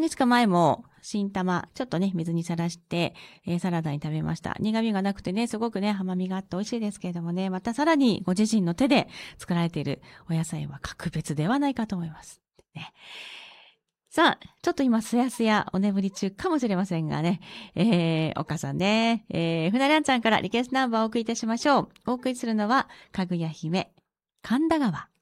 日か前も新玉、ちょっとね、水にさらして、サラダに食べました。苦味がなくてね、すごくね、甘みがあって美味しいですけれどもね、またさらにご自身の手で作られているお野菜は格別ではないかと思います。ね、さあ、ちょっと今、すやすやお眠り中かもしれませんがね、お母さんね、ふなりゃんちゃんからリクエストナンバーをお送りいたしましょう。お送りするのは、かぐや姫、神田川。